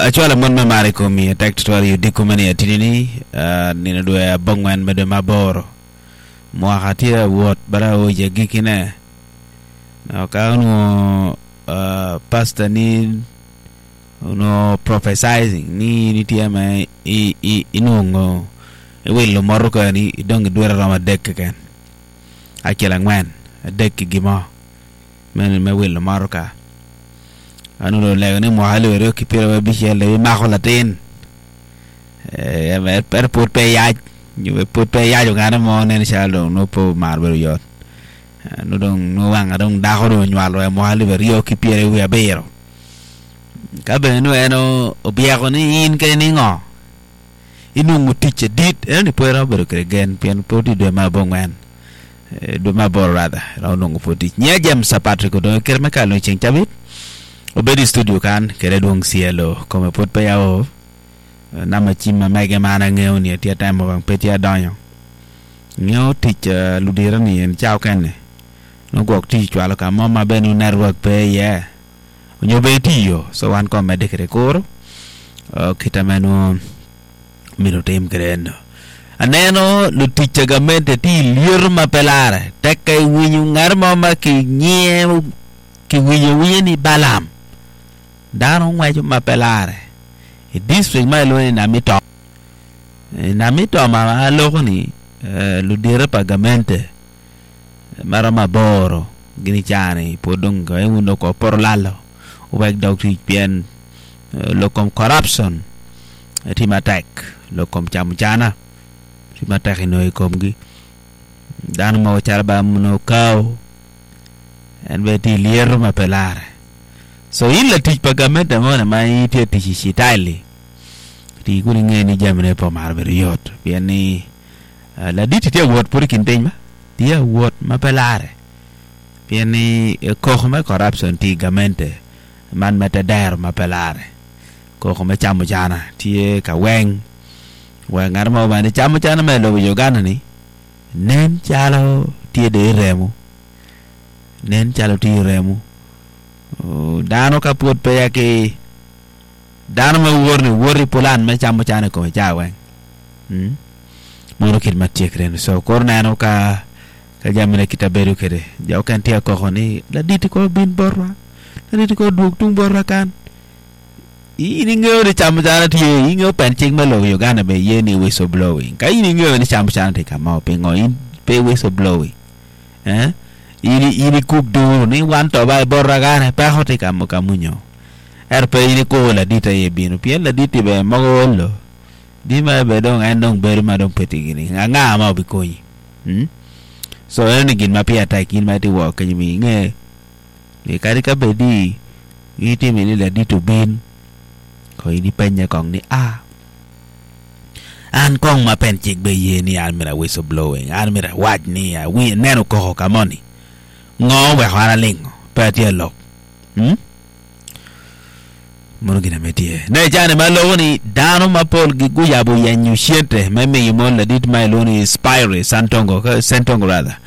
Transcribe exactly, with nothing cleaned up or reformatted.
acuala mon me mare ko mi tek tutorial yu dikumani atinini nina do ya bangwan me de maboro mo hatia wot bara o je gikine na kanu pastor ni no prophesizing ni ni tiama i i inungo e wello moro ko ni dong duera rama dek ken akela ngwan dek gimo men me wello moro ka anu lo le ni mo halo re ki pero bi chele ma ko latin e me per put pe ya ñu put pe ya jo ngana mo nen chalo no po mar bero yot no dong no wanga dong da ko do nywalo mo halo re yo ki pero we abero ka be no eno obiago ni in ke ni ngo inu mutiche dit eni puera bero kregen pian poti de ma bongwan do ma borada ra no ngopoti nya jam sapatri ko do kerma ka lo cheng chabit obedi studio kan kere dong cielo come pot pa yao nama chima mege mana ngeo ni tia time bang petia donyo ngeo tich ludira ni en chao ken no gok ti chwalo ka mama benu network pe ye onyo be tiyo so wan ko mede kere kor kita menu mino tem krendo aneno lu tich gamente ti liur ma pelare tekai winyu ngar mama ki nye ki winyu ni balam dano ngwajo mapelare e district mai lo na mito na mito ma lo ni lu dire pagamento mara maboro gini chani podong ga uno ko porlalo o bag doctor bien lo com corruption team attack lo com chamchana team attack no e com gi dano mo charba muno kaw en beti lier mapelare so in la tich pagamento mo na mai tie tich shitali ti kuni ngeni jamne po marber yot piani la diti tie wot por kinten ma tie wot ma pelare piani ko ma corruption ti gamente man meta dar ma pelare ko ma chamu jana tie ka weng wengar mo ba ni chamu jana me lo yo gana ni nen chalo tie de remu nen chalo ti remu dano ka pot pe yake dano ma worni worri polan ma chamo chane ko jawen hm mono kit matie kren so korna no ka ka jamne kita beru kede jaw kan tia ko khoni la diti ko bin borra la diti ko duk tung borra kan ini ngeo de chamo chane tie ingo pen ching ma lo yo gana be ye ni we so blowing ka ini ngeo ni chamo chane te ka ma pe ngoi pe we so blowing eh ini ini kuk do ni wan to ba borra gana pa hote kam kamunyo er pe ini ko la dita ye binu pien la diti be magolo di ma be dong andong ber ma dong peti gini nga nga ma bi ko yi hm so ene gin ma pia ta kin ma ti wo ka mi nge ni ka ka be di iti mi ni la ditu bin ko ini penya kong ni a an kong ma pen chik be ye ni al mira whistle blowing al mira wat ni a wi neno ko ka moni ngo we hara lingo petia lo hm mono gina metie ne jane malo ni dano mapol gi guya bo yanyu shente meme yimo la dit mai lo ni spire santongo ka santongo rather